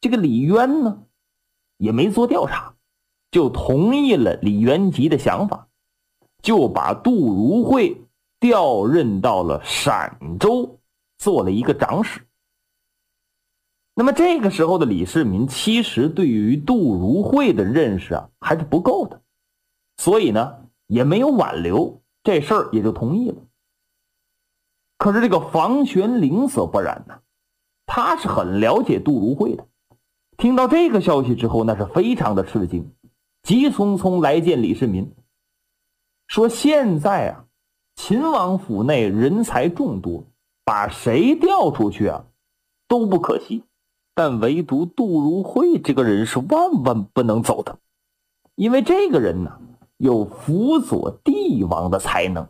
这个李渊呢也没做调查，就同意了李元吉的想法，就把杜如晦调任到了陕州，做了一个长史。那么这个时候的李世民其实对于杜如晦的认识还是不够的，所以呢也没有挽留，这事儿也就同意了。可是这个房玄龄则不然呢，他是很了解杜如晦的，听到这个消息之后那是非常的吃惊，急匆匆来见李世民，说现在秦王府内人才众多，把谁调出去都不可惜，但唯独杜如晦这个人是万万不能走的，因为这个人呢有辅佐帝王的才能。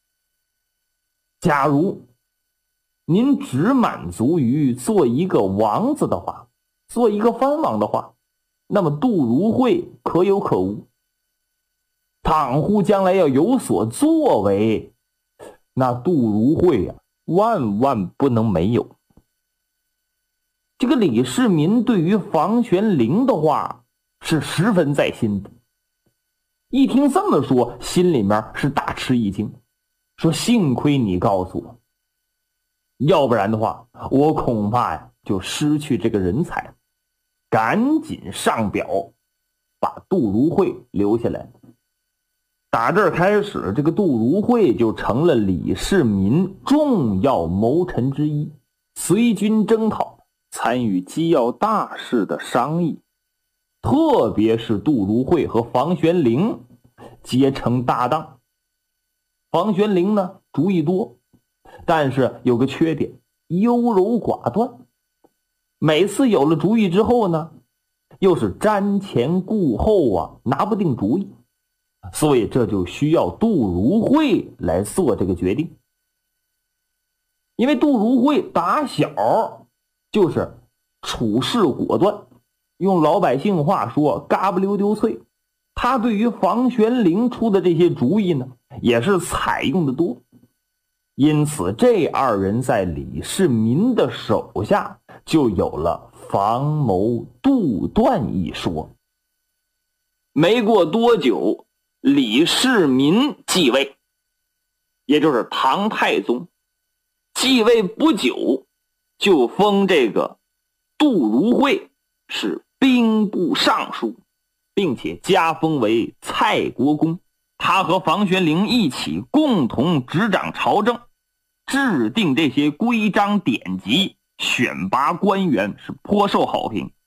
假如您只满足于做一个王子的话，做一个藩王的话，那么杜如晦可有可无。倘乎将来要有所作为，那杜如晦万万不能没有。这个李世民对于房玄龄的话是十分在心的，一听这么说，心里面是大吃一惊，说幸亏你告诉我，要不然的话我恐怕就失去这个人才。赶紧上表把杜如晦留下来。打这儿开始，这个杜如晦就成了李世民重要谋臣之一，随军征讨，参与机要大事的商议。特别是杜如晦和房玄龄结成搭档。房玄龄呢主意多，但是有个缺点，优柔寡断。每次有了主意之后呢，又是瞻前顾后拿不定主意，所以这就需要杜如晦来做这个决定。因为杜如晦打小就是处事果断，用老百姓话说嘎不溜丢脆。他对于房玄龄出的这些主意呢也是采用的多，因此这二人在李世民的手下就有了房谋杜断一说。没过多久，李世民继位，也就是唐太宗。继位不久，就封这个杜如晦是兵部尚书，并且加封为蔡国公。他和房玄龄一起共同执掌朝政，制定这些规章典籍，选拔官员，是颇受好评。